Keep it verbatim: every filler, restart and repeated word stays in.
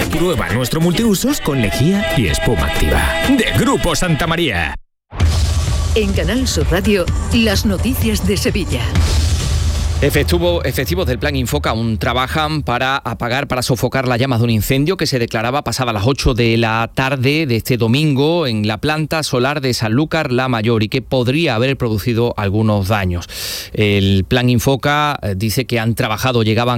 Prueba nuestro multiusos con lejía y espuma activa. De Grupo Santa María. En Canal Sur Radio, las noticias de Sevilla. Efectivo, efectivos del Plan Infoca aún trabajan para apagar, para sofocar las llamas de un incendio que se declaraba pasada las ocho de la tarde de este domingo en la planta solar de Sanlúcar la Mayor y que podría haber producido algunos daños. El Plan Infoca dice que han trabajado, llegaban